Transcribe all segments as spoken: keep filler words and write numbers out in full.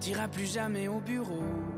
t'iras plus jamais au bureau.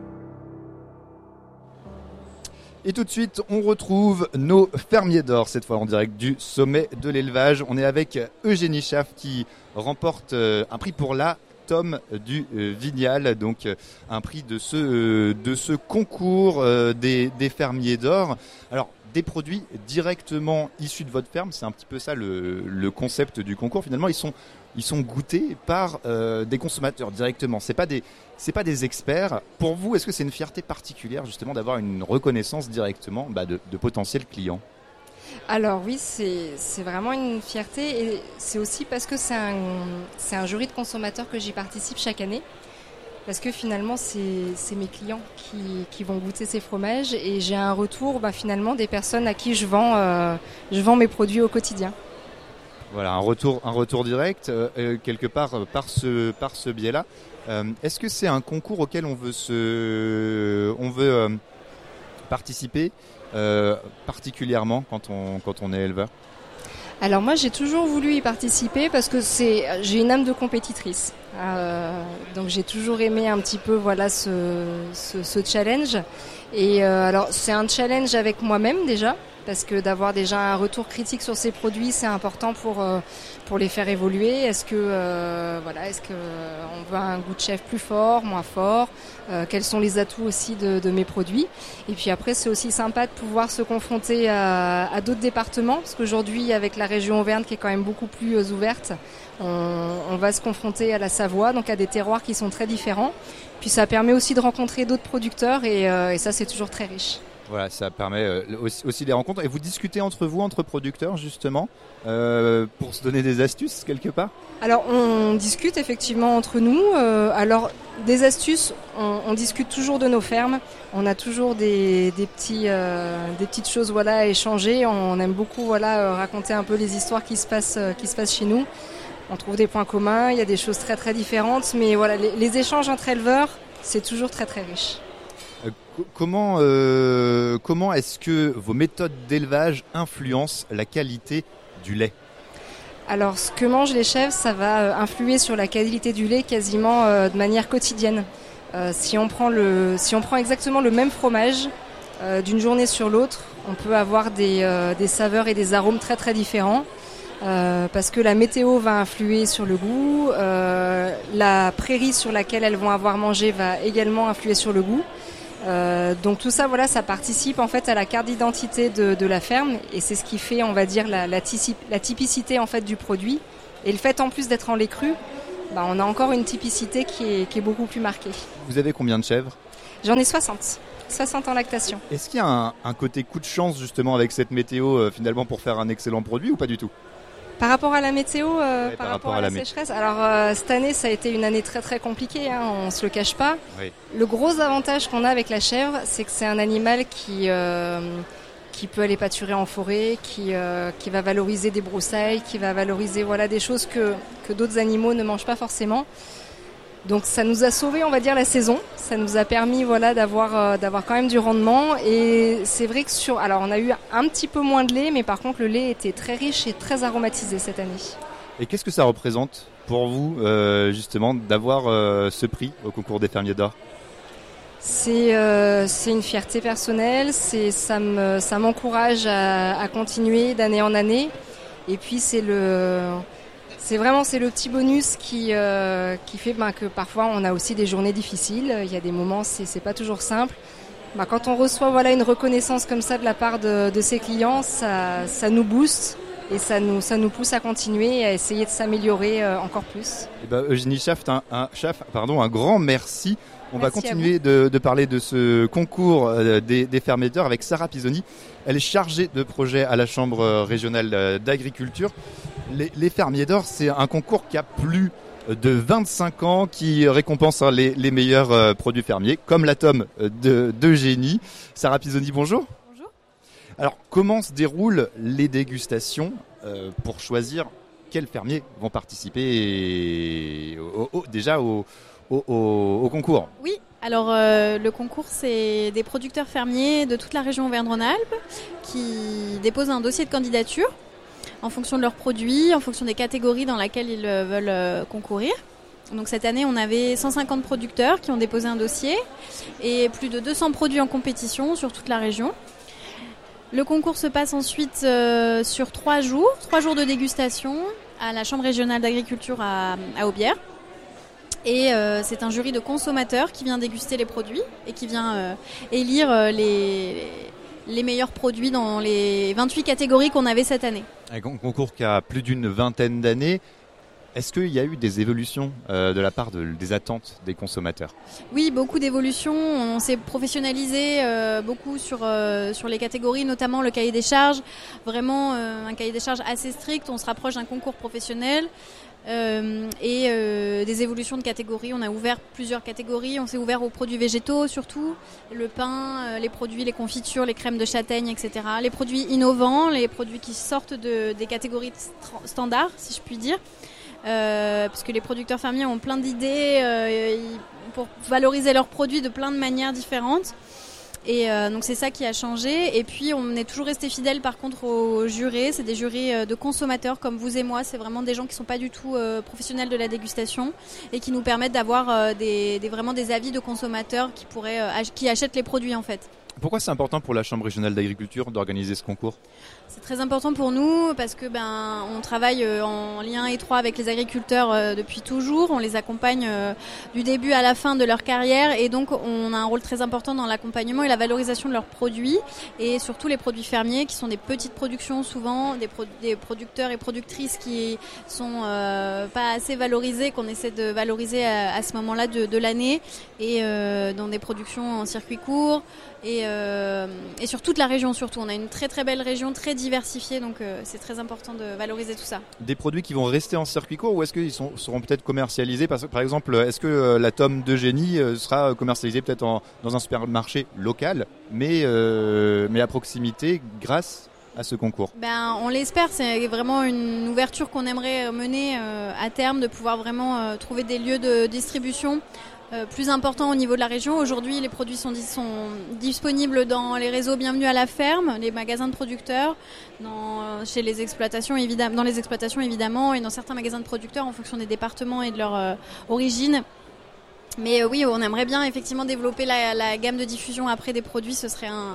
Et tout de suite, on retrouve nos fermiers d'or, cette fois en direct du sommet de l'élevage. On est avec Eugénie Schaff qui remporte un prix pour la tome du Vignal, donc un prix de ce, de ce concours des, des fermiers d'or. Alors, des produits directement issus de votre ferme, c'est un petit peu ça le, le concept du concours. Finalement, ils sont, ils sont goûtés par euh, des consommateurs directement. C'est pas des, c'est pas des experts. Pour vous, est-ce que c'est une fierté particulière justement d'avoir une reconnaissance directement bah, de, de potentiels clients ? Alors oui, c'est, c'est vraiment une fierté et c'est aussi parce que c'est un, c'est un jury de consommateurs que j'y participe chaque année. Parce que finalement, c'est, c'est mes clients qui, qui vont goûter ces fromages et j'ai un retour bah, finalement des personnes à qui je vends, euh, je vends mes produits au quotidien. Voilà, un retour, un retour direct euh, quelque part euh, par ce, par ce biais-là. Euh, est-ce que c'est un concours auquel on veut, se, on veut euh, participer euh, particulièrement quand on, quand on est éleveur ? Alors moi j'ai toujours voulu y participer parce que c'est j'ai une âme de compétitrice. Euh, donc j'ai toujours aimé un petit peu voilà ce, ce, ce challenge. Et euh, alors c'est un challenge avec moi-même déjà parce que d'avoir déjà un retour critique sur ces produits c'est important pour euh, pour les faire évoluer. Est-ce que euh, voilà est-ce que euh, on veut un goût de chef plus fort, moins fort euh, Quels sont les atouts aussi de, de mes produits? Et puis après c'est aussi sympa de pouvoir se confronter à, à d'autres départements parce qu'aujourd'hui avec la région Auvergne qui est quand même beaucoup plus euh, ouverte, on, on va se confronter à la Savoie, donc à des terroirs qui sont très différents. Puis ça permet aussi de rencontrer d'autres producteurs et, euh, et ça c'est toujours très riche. Voilà, ça permet euh, aussi, aussi des rencontres. Et vous discutez entre vous, entre producteurs justement, euh, pour se donner des astuces quelque part ? Alors on discute effectivement entre nous. Euh, alors des astuces, on, on discute toujours de nos fermes. On a toujours des, des, petits, euh, des petites choses voilà, à échanger. On aime beaucoup voilà, raconter un peu les histoires qui se passent, qui se passent chez nous. On trouve des points communs, il y a des choses très très différentes. Mais voilà, les, les échanges entre éleveurs, c'est toujours très très riche. Euh, comment, euh, comment est-ce que vos méthodes d'élevage influencent la qualité du lait ? Alors, ce que mangent les chèvres, ça va influer sur la qualité du lait quasiment euh, de manière quotidienne. Euh, si on prend le, si on prend exactement le même fromage euh, d'une journée sur l'autre, on peut avoir des, euh, des saveurs et des arômes très très différents. Euh, parce que la météo va influer sur le goût, euh, la prairie sur laquelle elles vont avoir mangé va également influer sur le goût. Euh, donc tout ça, voilà, ça participe en fait à la carte d'identité de, de la ferme et c'est ce qui fait, on va dire, la, la, la typicité en fait du produit. Et le fait en plus d'être en lait cru, bah, on a encore une typicité qui est, qui est beaucoup plus marquée. Vous avez combien de chèvres ? J'en ai soixante. soixante en lactation. Est-ce qu'il y a un, un côté coup de chance justement avec cette météo euh, finalement pour faire un excellent produit ou pas du tout ? Par rapport à la météo, euh, ouais, par, par rapport, rapport à, à la, la sécheresse, alors euh, cette année ça a été une année très très compliquée, hein, on se le cache pas. Oui. Le gros avantage qu'on a avec la chèvre, c'est que c'est un animal qui euh, qui peut aller pâturer en forêt, qui euh, qui va valoriser des broussailles, qui va valoriser voilà des choses que que d'autres animaux ne mangent pas forcément. Donc ça nous a sauvé, on va dire, la saison. Ça nous a permis voilà d'avoir euh, d'avoir quand même du rendement. Et c'est vrai que sur, alors on a eu un petit peu moins de lait, mais par contre le lait était très riche et très aromatisé cette année. Et qu'est-ce que ça représente pour vous euh, justement d'avoir euh, ce prix au concours des fermiers d'or ? C'est euh, c'est une fierté personnelle. C'est ça me ça m'encourage à, à continuer d'année en année. Et puis c'est le C'est vraiment c'est le petit bonus qui euh, qui fait ben, que parfois on a aussi des journées difficiles. Il y a des moments c'est c'est pas toujours simple. Ben, quand on reçoit voilà une reconnaissance comme ça de la part de, de ses clients, ça ça nous booste et ça nous ça nous pousse à continuer et à essayer de s'améliorer euh, encore plus. Et ben, Eugénie Schaff, un, un Schaff, pardon, un grand merci. On Merci va continuer de, de parler de ce concours euh, des, des fermiers d'or avec Sarah Pisoni. Elle est chargée de projet à la Chambre régionale d'agriculture. Les, les fermiers d'or, c'est un concours qui a plus de vingt-cinq ans, qui récompense hein, les, les meilleurs euh, produits fermiers, comme la tome de, d'Eugénie. Sarah Pisoni, bonjour. Bonjour. Alors, comment se déroulent les dégustations euh, pour choisir quels fermiers vont participer au, au, déjà au, au, au, au concours ? Oui, alors euh, le concours, c'est des producteurs fermiers de toute la région Auvergne-Rhône-Alpes qui déposent un dossier de candidature en fonction de leurs produits, en fonction des catégories dans lesquelles ils veulent concourir. Donc cette année, on avait cent cinquante producteurs qui ont déposé un dossier et plus de deux cents produits en compétition sur toute la région. Le concours se passe ensuite euh, sur trois jours, trois jours de dégustation à la Chambre régionale d'agriculture à, à Aubière. Et euh, c'est un jury de consommateurs qui vient déguster les produits et qui vient euh, élire euh, les, les meilleurs produits dans les vingt-huit catégories qu'on avait cette année. Un concours qui a plus d'une vingtaine d'années. Est-ce qu'il y a eu des évolutions euh, de la part de, des attentes des consommateurs ? Oui, beaucoup d'évolutions. On s'est professionnalisé euh, beaucoup sur, euh, sur les catégories, notamment le cahier des charges. Vraiment euh, un cahier des charges assez strict. On se rapproche d'un concours professionnel. Euh, et euh, des évolutions de catégories. On a ouvert plusieurs catégories. On s'est ouvert aux produits végétaux surtout, le pain, euh, les produits, les confitures, les crèmes de châtaigne, et cetera. Les produits innovants, les produits qui sortent de, des catégories standards, si je puis dire. Euh, parce que les producteurs fermiers ont plein d'idées euh, pour valoriser leurs produits de plein de manières différentes. Et euh, donc c'est ça qui a changé. Et puis on est toujours resté fidèle par contre aux jurés. C'est des jurés de consommateurs comme vous et moi. C'est vraiment des gens qui ne sont pas du tout euh, professionnels de la dégustation et qui nous permettent d'avoir euh, des, des, vraiment des avis de consommateurs qui, pourraient, euh, ach- qui achètent les produits en fait. Pourquoi c'est important pour la Chambre régionale d'agriculture d'organiser ce concours ? C'est très important pour nous parce que ben on travaille en lien étroit avec les agriculteurs euh, depuis toujours. On les accompagne euh, du début à la fin de leur carrière et donc on a un rôle très important dans l'accompagnement et la valorisation de leurs produits et surtout les produits fermiers qui sont des petites productions souvent, des, pro- des producteurs et productrices qui sont euh, pas assez valorisés, qu'on essaie de valoriser à, à ce moment-là de, de l'année et euh, dans des productions en circuit court. Et, euh, et sur toute la région surtout. On a une très très belle région, très diversifiée, donc euh, c'est très important de valoriser tout ça. Des produits qui vont rester en circuit court ou est-ce qu'ils sont, seront peut-être commercialisés ? Par, par exemple, est-ce que euh, la tome d'Eugénie euh, sera commercialisée peut-être en, dans un supermarché local, mais, euh, mais à proximité grâce à ce concours ? Ben, on l'espère, c'est vraiment une ouverture qu'on aimerait mener euh, à terme, de pouvoir vraiment euh, trouver des lieux de distribution Euh, plus important au niveau de la région. Aujourd'hui, les produits sont, sont disponibles dans les réseaux Bienvenue à la ferme, les magasins de producteurs, dans, chez les exploitations évidemment, dans les exploitations évidemment, et dans certains magasins de producteurs en fonction des départements et de leur euh, origine. Mais euh, oui, on aimerait bien effectivement développer la, la gamme de diffusion après des produits. Ce serait un,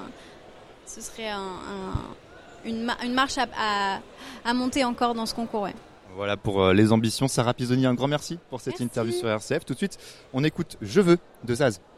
ce serait un, un, une, une marche à, à, à monter encore dans ce concours. Ouais. Voilà pour euh, les ambitions. Sarah Pisoni, un grand merci pour cette Merci. interview sur R C F. Tout de suite, on écoute Je veux de Zaz.